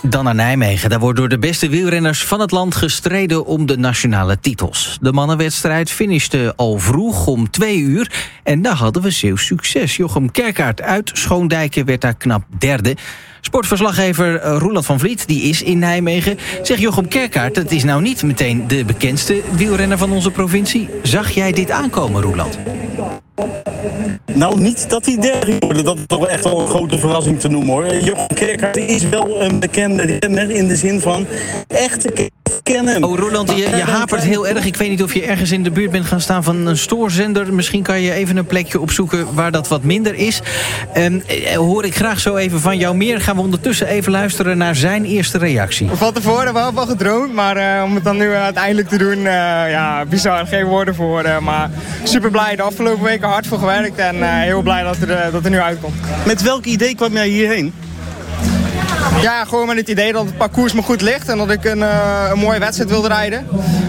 Dan naar Nijmegen. Daar wordt door de beste wielrenners van het land gestreden om de nationale titels. De mannenwedstrijd finishte al vroeg om 2:00 en daar hadden we Zeeuws succes. Jochem Kerkaert uit Schoondijken werd daar knap derde. Sportverslaggever Roeland van Vliet, die is in Nijmegen. Zeg Jochem Kerkaert, dat is nou niet meteen de bekendste wielrenner van onze provincie. Zag jij dit aankomen, Roeland? Nou, niet dat hij derde wordt. Dat is toch echt wel een grote verrassing te noemen, hoor. Jochem Kerkaert is wel een bekende renner in de zin van echte kennen. Oh, Roeland, je hapert heel erg. Ik weet niet of je ergens in de buurt bent gaan staan van een stoorzender. Misschien kan je even een plekje opzoeken waar dat wat minder is. Hoor ik graag zo even van jou meer. Gaan we ondertussen even luisteren naar zijn eerste reactie. Van tevoren wel gedroomd, maar om het dan nu uiteindelijk te doen, bizar. Geen woorden voor, maar super blij. De afgelopen weken hard voor gewerkt en heel blij dat er nu uitkomt. Met welk idee kwam jij hierheen? Ja, gewoon met het idee dat het parcours me goed ligt en dat ik een mooie wedstrijd wilde rijden.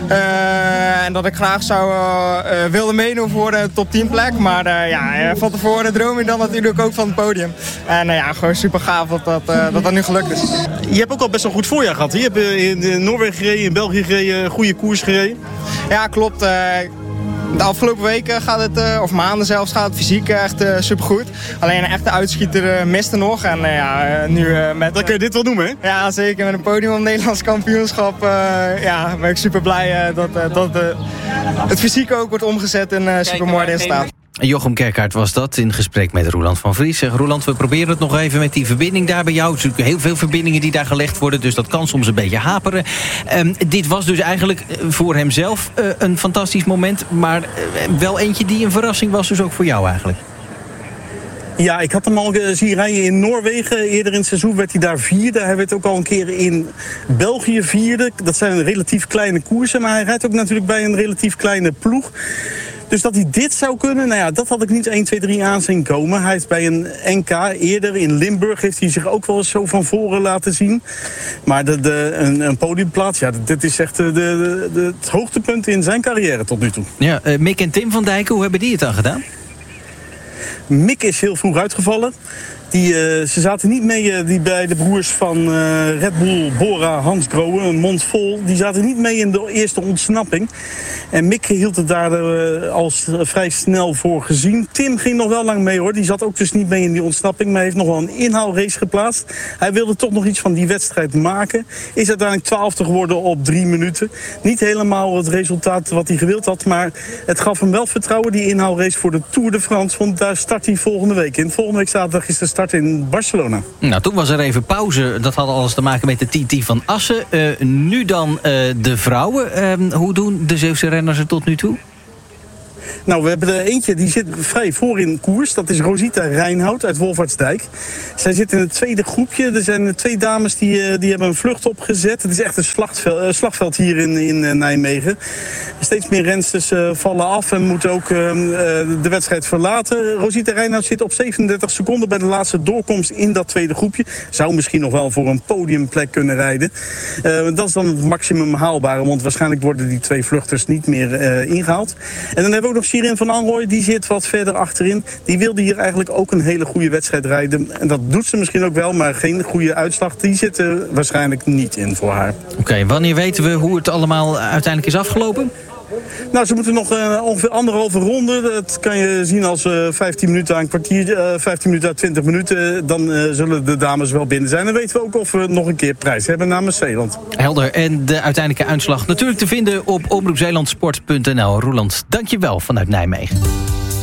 En dat ik graag wilde meedoen voor de top 10 plek. Maar van tevoren droom ik dan natuurlijk ook van het podium. En gewoon super gaaf dat nu gelukt is. Je hebt ook al best wel een goed voorjaar gehad. Je hebt in Noorwegen gereden, in België gereden, goede koers gereden. Ja, klopt. De afgelopen weken of maanden zelfs, gaat het fysiek echt supergoed. Alleen een echte uitschieter miste nog. En nu met... Dan kun je dit wel noemen, hè? Ja, zeker. Met een podium op het Nederlands kampioenschap ben ik super blij dat het fysiek ook wordt omgezet in super mooi resultaat. Jochem Kerkaert was dat in gesprek met Roeland van Vries. Zeg, Roeland, we proberen het nog even met die verbinding daar bij jou. Er zijn natuurlijk heel veel verbindingen die daar gelegd worden, dus dat kan soms een beetje haperen. Dit was dus eigenlijk voor hemzelf een fantastisch moment, maar wel eentje die een verrassing was, dus ook voor jou eigenlijk. Ja, ik had hem al zien rijden in Noorwegen. Eerder in het seizoen werd hij daar vierde. Hij werd ook al een keer in België vierde. Dat zijn relatief kleine koersen, maar hij rijdt ook natuurlijk bij een relatief kleine ploeg. Dus dat hij dit zou kunnen, dat had ik niet 1, 2, 3 aan zien komen. Hij heeft bij een NK eerder in Limburg heeft hij zich ook wel eens zo van voren laten zien. Maar een podiumplaats, dit is echt het hoogtepunt in zijn carrière tot nu toe. Ja, Mick en Tim van Dijken, hoe hebben die het dan gedaan? Mick is heel vroeg uitgevallen. Ze zaten niet mee die bij de broers van Red Bull, Bora, Hans Grohe, een mond vol. Die zaten niet mee in de eerste ontsnapping. En Mick hield het daar als vrij snel voor gezien. Tim ging nog wel lang mee, hoor. Die zat ook dus niet mee in die ontsnapping, maar heeft nog wel een inhaalrace geplaatst. Hij wilde toch nog iets van die wedstrijd maken. Is uiteindelijk 12e geworden op 3 minuten. Niet helemaal het resultaat wat hij gewild had, maar het gaf hem wel vertrouwen, die inhaalrace voor de Tour de France. Want daar start hij volgende week in. Volgende week zaterdag is de start in Barcelona. Nou, toen was er even pauze. Dat had alles te maken met de TT van Assen. Nu dan de vrouwen. Hoe doen de Zeeuwse renners er tot nu toe? Nou, we hebben er eentje die zit vrij voor in koers. Dat is Rosita Rijnhout uit Wolvaartsdijk. Zij zit in het tweede groepje. Er zijn 2 dames die hebben een vlucht opgezet. Het is echt een slagveld hier in Nijmegen. Steeds meer rensters vallen af en moeten ook de wedstrijd verlaten. Rosita Rijnhout zit op 37 seconden bij de laatste doorkomst in dat tweede groepje. Zou misschien nog wel voor een podiumplek kunnen rijden. Dat is dan het maximum haalbare, want waarschijnlijk worden die 2 vluchters niet meer ingehaald. En dan hebben we ook nog Shirin van Anrooy, die zit wat verder achterin. Die wilde hier eigenlijk ook een hele goede wedstrijd rijden. En dat doet ze misschien ook wel, maar geen goede uitslag. Die zit er waarschijnlijk niet in voor haar. Oké, wanneer weten we hoe het allemaal uiteindelijk is afgelopen? Nou, ze moeten nog ongeveer 1,5 ronde. Dat kan je zien als 15 minuten aan een kwartier, 15 minuten à 20 minuten. Dan zullen de dames wel binnen zijn. Dan weten we ook of we nog een keer prijs hebben namens Zeeland. Helder. En de uiteindelijke uitslag natuurlijk te vinden op omroepzeelandsport.nl. Roeland, dank je wel vanuit Nijmegen.